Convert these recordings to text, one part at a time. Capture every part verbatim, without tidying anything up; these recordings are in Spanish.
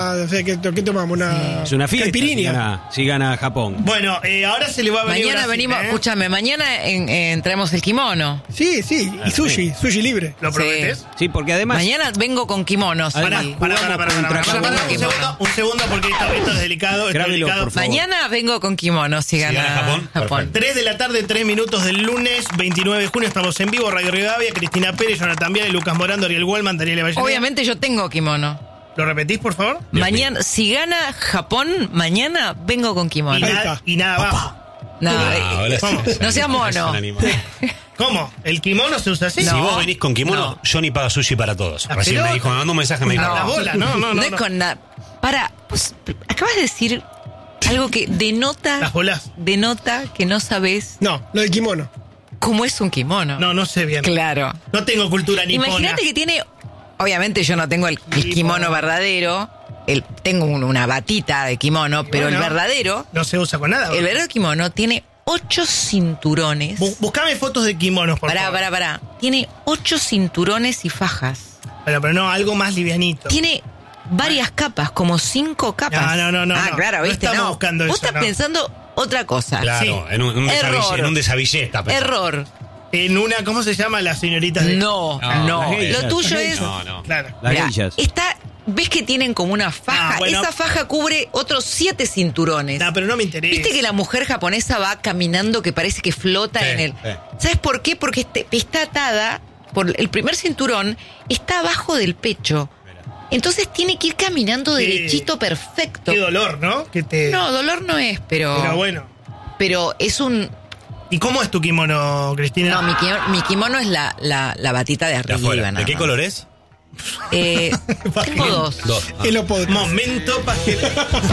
O sea, ¿qué, qué tomamos? Una Sí. Es una fiesta si caipirinha. gana, si gana Japón. Bueno, eh, ahora se le va a venir Mañana Brasil, venimos, ¿eh? escúchame, mañana en, en, traemos el kimono. Sí, sí, y sushi, sushi libre. ¿Lo Sí. prometes? Sí, porque además... Mañana vengo con kimonos. Además, sí. Para, para, para, para, para, Contra para, para, Japón. un segundo, un segundo porque esto, esto es delicado, esto es Grábelo, delicado. por favor. Mañana vengo con kimonos si gana, gana Japón, perfecto. tres de la tarde, tres minutos del lunes, veintinueve de junio, estamos en vivo, Radio Rivadavia, Cristina Pérez, Jonathan Viale, Lucas Morando, Ariel Wellman, Daniela Vallejo. Obviamente yo tengo kimono. ¿Lo repetís, por favor? Mañana, si gana Japón, mañana vengo con Y, kimono. Ahí nada, está. y nada abajo. No, Ah, eh, ahora sí. ¿Cómo? No seas mono. Es un animal. ¿Cómo? ¿El kimono se usa así? No. Si vos venís con kimono, No. Johnny paga sushi para todos. La Recién me pelota. dijo, me mandó un mensaje, me dijo. No. La bola, no, no, no. No es no. con nada. Para, pues, acabas de decir algo que denota, Las bolas. denota que no sabes No, lo del kimono. cómo es un kimono. No, no sé bien. Claro. No tengo cultura nipona. Imagínate que tiene, obviamente yo no tengo el, el kimono verdadero, el, tengo un- una batita de kimono, pero bueno. el verdadero, No se usa con nada. el verdadero kimono tiene ocho cinturones. Bu- Buscame fotos de kimonos, por Pará, favor. pará, pará. Tiene ocho cinturones y fajas. Pero, pero no, algo más livianito. Tiene varias capas, como cinco capas. No, no, no, no, Ah, no. claro, No viste, estamos no. buscando Vos eso, estás no. pensando otra cosa. Claro, Sí. en un, un Error. desabille, en un desabille está pensando. Error. En una, ¿cómo se llama? Las señoritas de... No, No, no. las geishas. Lo tuyo Las es. No, no. Claro. Las Mirá, geishas. está, ¿ves que tienen como una faja? Ah, bueno. Esa faja cubre otros siete cinturones. No, pero no me interesa. ¿Viste que la mujer japonesa va caminando que parece que flota Sí, en el... sí. ¿Sabes por qué? Porque este- está atada por el primer cinturón, está abajo del pecho. Entonces tiene que ir caminando Qué- derechito perfecto. Qué dolor, ¿no? Que te... No, dolor no es, pero... Pero bueno. Pero es un... ¿Y cómo es tu kimono, Cristina? No, mi kimono, mi kimono es la, la, la batita de De arriba. afuera. nada ¿De qué más. color es? Eh, tengo dos. Dos. Ah, Es lo podcast. Momento para que...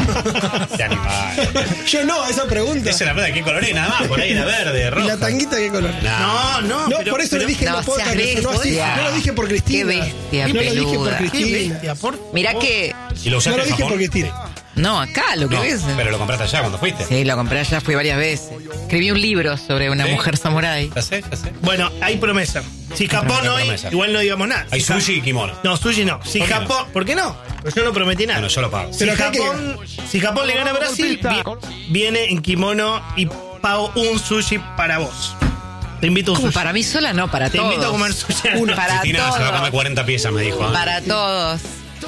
de animal. Yo no, esa pregunta. Esa es la verdad, ¿de qué color es? Nada más, por ahí era verde, ¿Y roja. la tanguita qué color? No, no. No, pero- por eso pero- le dije en No, los podcasts, seas que sonó así. bestia. No lo dije por Cristina. Qué bestia, No lo dije por peluda. Qué Cristina. bestia, por Mirá favor. que... ¿Y lo No usaste lo en dije Japón? por Cristina. No, acá lo que No, ves. pero lo compraste allá cuando fuiste. Sí, lo compré allá, fui varias veces. Escribí un libro sobre una ¿Sí? mujer samurái. Ya sé, ya sé. Bueno, hay promesa. Si Japón Hay hoy, promesa. igual no digamos nada. Hay Si Ja- sushi y kimono. No, sushi no. Si ¿Por qué Japón... ¿Por qué no? Pues yo no prometí nada. Bueno, yo lo pago. Si Pero acá Japón, si Japón le gana a Brasil, vi- viene en kimono y pago un sushi para vos. Te invito a un Como sushi. para mí sola, no, para Te todos. invito a comer sushi. Uno para Cristina se va a comer todos. cuarenta piezas, me dijo. ¿eh? Para todos.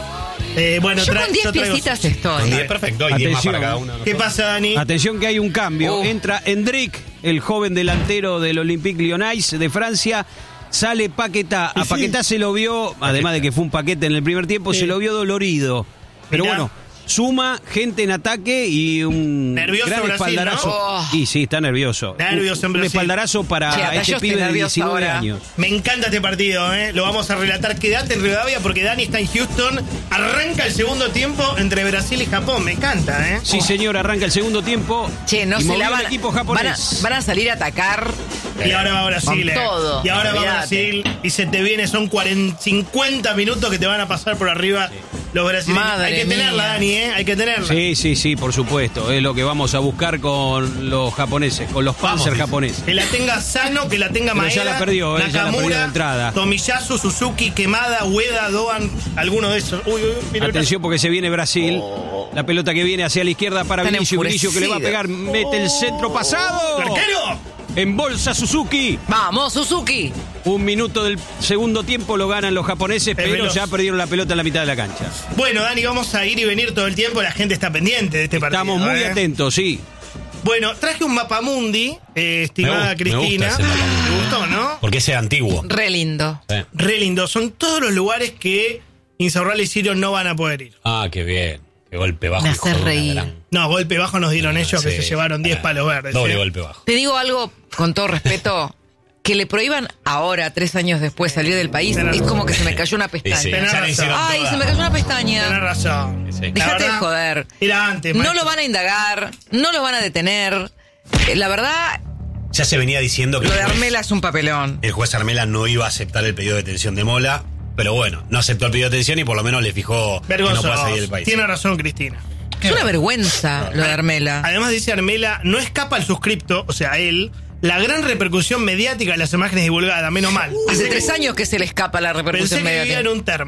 Eh, bueno, Yo tra- con diez yo traigo piecitas sushi. estoy. Con diez, perfecto. Y diez más Atención. para cada uno. ¿Qué pasa, Dani? Atención que hay un cambio. Uf. Entra Endrick, el joven delantero del Olympique Lyonnais de Francia. Sale Paquetá. A Y sí. Paquetá se lo vio, además de que fue un paquete en el primer tiempo, Sí. se lo vio dolorido. Pero Mirá. bueno, suma gente en ataque y un Nervioso gran Brasil, espaldarazo. ¿no? Oh. Y sí, está nervioso. Nervioso en un, un Brasil. espaldarazo para Che, hasta este yo estoy pibe de nerviosa diecinueve ahora. años. Me encanta este partido, ¿eh? Lo vamos a relatar. Quédate en Rivadavia porque Dani está en Houston. Arranca el segundo tiempo entre Brasil y Japón. Me encanta, ¿eh? Sí, señor, arranca el segundo tiempo. Che, no y se movió la el van, equipo van, a, japonés. van a salir a atacar. Y ahora va Brasil, Con ¿eh? todo. Y ahora va Olvídate. Brasil. Y se te viene, son cuarenta, cincuenta minutos que te van a pasar por arriba los brasileños. Madre Hay que tenerla, mía. Dani, ¿eh? Hay que tenerla. Sí, sí, sí, por supuesto. Es lo que vamos a buscar con los japoneses, con los Panzer dice. japoneses. Que la tenga Sano, que la tenga Pero Maeda, ya la perdió, eh, ya la Nakamura, perdió de entrada. Tomiyasu, Suzuki, Quemada, Ueda, Doan, alguno de esos. Uy, uy, uy, mira, Atención porque se viene Brasil. La pelota que viene hacia la izquierda para Están Vinicius. Vinicius que le va a pegar. enfurecidos. Mete el centro pasado. ¡Arquero! En bolsa Suzuki. Vamos, Suzuki. Un minuto del segundo tiempo lo ganan los japoneses, pero veloz. ya perdieron la pelota en la mitad de la cancha. Bueno, Dani, vamos a ir y venir todo el tiempo. La gente está pendiente de este partido. Estamos muy ¿eh? atentos, sí. Bueno, traje un mapamundi, eh, estimada Me gu- me Cristina. gusta ese mapamundi. ¿Te gustó, no? Porque ese es antiguo. Re lindo. Sí. Re lindo. Son todos los lugares que Insaurralde y Sirio no van a poder ir. Ah, qué bien. Qué golpe bajo. Me hijo hace de una reír. gran- No, golpe bajo nos dieron ellos que Sí. se llevaron diez Ah, palos verdes. Doble ¿eh? golpe bajo. Te digo algo con todo respeto. Que le prohíban ahora, tres años después, salir del país, Tenés es razón. como que se me cayó una pestaña. Sí, sí. Tenés Ya la razón. hicieron Ay, toda. se me cayó una Tenés pestaña. razón. Sí. La Déjate de verdad, joder. Era antes, No maestro. lo van a indagar, no lo van a detener. Eh, La verdad, Ya se venía diciendo que lo de el juez- Armela es un papelón. el juez Armela no iba a aceptar el pedido de detención de Mola, pero bueno, no aceptó el pedido de detención y por lo menos le fijó que no Vergonzoso. pueda salir del país. Tiene razón, Cristina. Es una vergüenza lo de Armela. Además dice Armela, no escapa al suscripto, o sea, él, la gran repercusión mediática de las imágenes divulgadas, menos mal. Hace Pensé tres que- años que se le escapa la Pensé repercusión que vivía mediática. en un termo.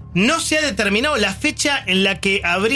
no se ha determinado la fecha en la que habría